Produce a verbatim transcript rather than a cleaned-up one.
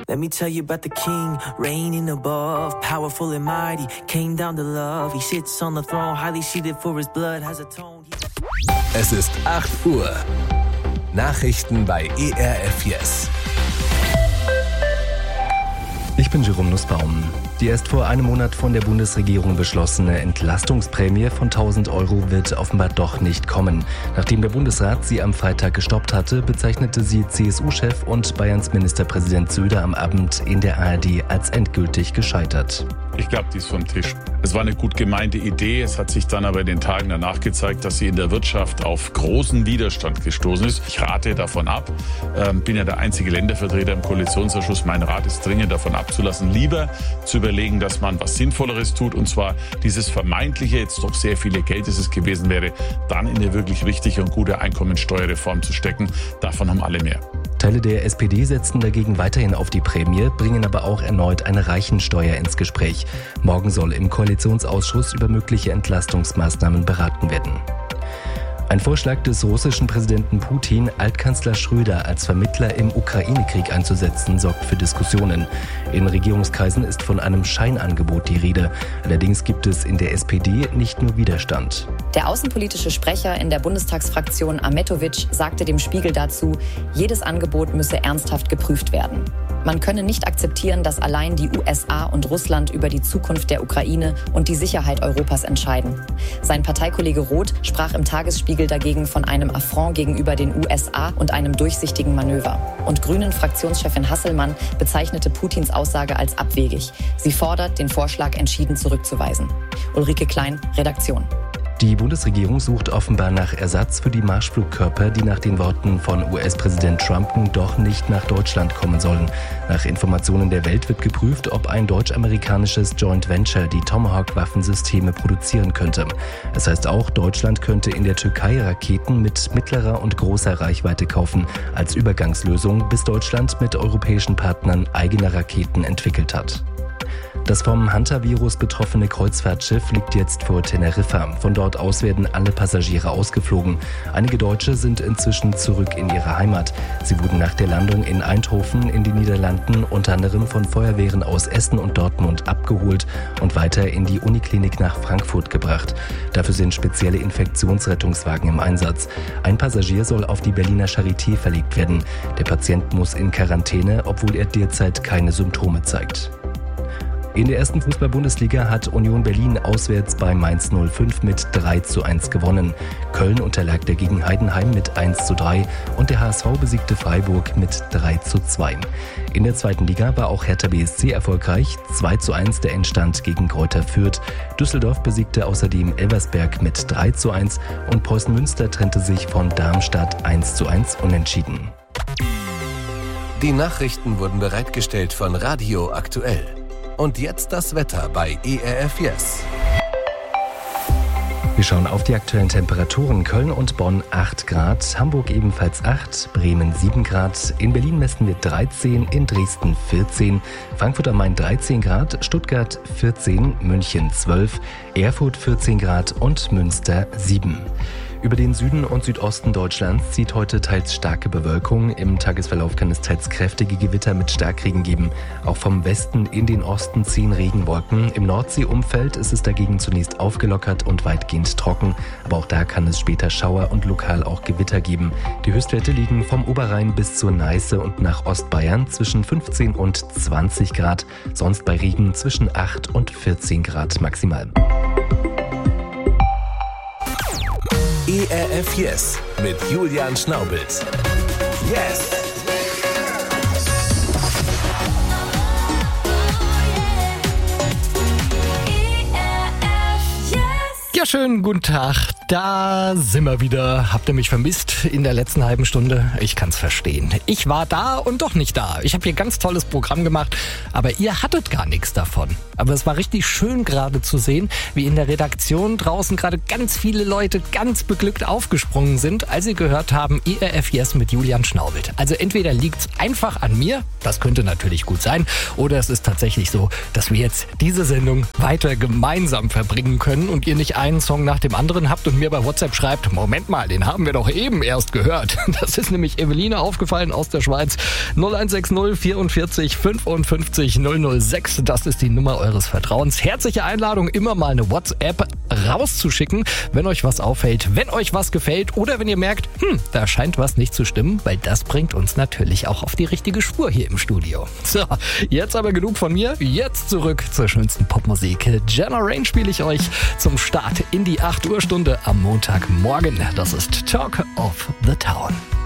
Let me tell you about the king, reigning above, powerful and mighty, came down to love. He sits on the throne, highly seated for his blood, has atoned. Es ist acht Uhr. Nachrichten bei E R F Yes. Ich bin Jerome Nussbaum. Die erst vor einem Monat von der Bundesregierung beschlossene Entlastungsprämie von tausend Euro wird offenbar doch nicht kommen. Nachdem der Bundesrat sie am Freitag gestoppt hatte, bezeichnete sie C S U-Chef und Bayerns Ministerpräsident Söder am Abend in der A R D als endgültig gescheitert. Ich glaube, die ist vom Tisch. Es war eine gut gemeinte Idee. Es hat sich dann aber in den Tagen danach gezeigt, dass sie in der Wirtschaft auf großen Widerstand gestoßen ist. Ich rate davon ab. Ähm, bin ja der einzige Ländervertreter im Koalitionsausschuss. Mein Rat ist dringend davon abzulassen, lieber zu überlegen, dass man was Sinnvolleres tut. Und zwar dieses vermeintliche, jetzt doch sehr viele Geld, das es gewesen wäre, dann in eine wirklich richtige und gute Einkommensteuerreform zu stecken. Davon haben alle mehr. Teile der S P D setzen dagegen weiterhin auf die Prämie, bringen aber auch erneut eine Reichensteuer ins Gespräch. Morgen soll im Koalitionsausschuss über mögliche Entlastungsmaßnahmen beraten werden. Ein Vorschlag des russischen Präsidenten Putin, Altkanzler Schröder als Vermittler im Ukraine-Krieg einzusetzen, sorgt für Diskussionen. In Regierungskreisen ist von einem Scheinangebot die Rede. Allerdings gibt es in der S P D nicht nur Widerstand. Der außenpolitische Sprecher in der Bundestagsfraktion Ahmetovic sagte dem Spiegel dazu, jedes Angebot müsse ernsthaft geprüft werden. Man könne nicht akzeptieren, dass allein die U S A und Russland über die Zukunft der Ukraine und die Sicherheit Europas entscheiden. Sein Parteikollege Roth sprach im Tagesspiegel dagegen von einem Affront gegenüber den U S A und einem durchsichtigen Manöver. Und Grünen-Fraktionschefin Hasselmann bezeichnete Putins Aussage als abwegig. Sie fordert, den Vorschlag entschieden zurückzuweisen. Ulrike Klein, Redaktion. Die Bundesregierung sucht offenbar nach Ersatz für die Marschflugkörper, die nach den Worten von U S-Präsident Trump nun doch nicht nach Deutschland kommen sollen. Nach Informationen der Welt wird geprüft, ob ein deutsch-amerikanisches Joint Venture die Tomahawk-Waffensysteme produzieren könnte. Es heißt auch, Deutschland könnte in der Türkei Raketen mit mittlerer und großer Reichweite kaufen, als Übergangslösung, bis Deutschland mit europäischen Partnern eigene Raketen entwickelt hat. Das vom Hantavirus betroffene Kreuzfahrtschiff liegt jetzt vor Teneriffa. Von dort aus werden alle Passagiere ausgeflogen. Einige Deutsche sind inzwischen zurück in ihre Heimat. Sie wurden nach der Landung in Eindhoven in den Niederlanden unter anderem von Feuerwehren aus Essen und Dortmund abgeholt und weiter in die Uniklinik nach Frankfurt gebracht. Dafür sind spezielle Infektionsrettungswagen im Einsatz. Ein Passagier soll auf die Berliner Charité verlegt werden. Der Patient muss in Quarantäne, obwohl er derzeit keine Symptome zeigt. In der ersten Fußball-Bundesliga hat Union Berlin auswärts bei Mainz null fünf mit drei zu eins gewonnen. Köln unterlag dagegen Heidenheim mit eins zu drei und der H S V besiegte Freiburg mit drei zu zwei. In der zweiten Liga war auch Hertha B S C erfolgreich. zwei zu eins der Endstand gegen Greuther Fürth. Düsseldorf besiegte außerdem Elversberg mit drei zu eins und Preußen Münster trennte sich von Darmstadt eins zu eins unentschieden. Die Nachrichten wurden bereitgestellt von Radio Aktuell. Und jetzt das Wetter bei E R F Yes. Wir schauen auf die aktuellen Temperaturen. Köln und Bonn acht Grad, Hamburg ebenfalls acht, Bremen sieben Grad, in Berlin messen wir dreizehn, in Dresden vierzehn, Frankfurt am Main dreizehn Grad, Stuttgart vierzehn, München zwölf, Erfurt vierzehn Grad und Münster sieben. Über den Süden und Südosten Deutschlands zieht heute teils starke Bewölkung. Im Tagesverlauf kann es teils kräftige Gewitter mit Starkregen geben. Auch vom Westen in den Osten ziehen Regenwolken. Im Nordseeumfeld ist es dagegen zunächst aufgelockert und weitgehend trocken. Aber auch da kann es später Schauer und lokal auch Gewitter geben. Die Höchstwerte liegen vom Oberrhein bis zur Neiße und nach Ostbayern zwischen fünfzehn und zwanzig Grad. Sonst bei Regen zwischen acht und vierzehn Grad maximal. E R F Yes mit Julian Schnaubelt. Yes! Ja, schönen guten Tag. Da sind wir wieder. Habt ihr mich vermisst in der letzten halben Stunde? Ich kann's verstehen. Ich war da und doch nicht da. Ich habe hier ganz tolles Programm gemacht, aber ihr hattet gar nichts davon. Aber es war richtig schön gerade zu sehen, wie in der Redaktion draußen gerade ganz viele Leute ganz beglückt aufgesprungen sind, als sie gehört haben, E R F Yes mit Julian Schnaubelt. Also entweder liegt's einfach an mir, das könnte natürlich gut sein, oder es ist tatsächlich so, dass wir jetzt diese Sendung weiter gemeinsam verbringen können und ihr nicht einen Song nach dem anderen habt und mir bei WhatsApp schreibt, Moment mal, den haben wir doch eben erst gehört. Das ist nämlich Eveline aufgefallen aus der Schweiz. null eins sechs null vierundvierzig fünfundfünfzig null null sechs, das ist die Nummer eures Vertrauens. Herzliche Einladung, immer mal eine WhatsApp rauszuschicken, wenn euch was auffällt, wenn euch was gefällt oder wenn ihr merkt, hm, da scheint was nicht zu stimmen, weil das bringt uns natürlich auch auf die richtige Spur hier im Studio. So, jetzt aber genug von mir. Jetzt zurück zur schönsten Popmusik. Jenna Rain spiele ich euch zum Start in die acht Uhr Stunde am Montagmorgen. Das ist Talk of the Town.